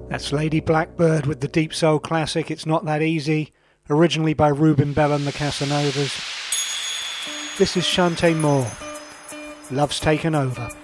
That's Lady Blackbird with the Deep Soul classic It's Not That Easy, originally by Ruben Bell and the Casanovas. This is Shantae Moore, Love's Taken Over.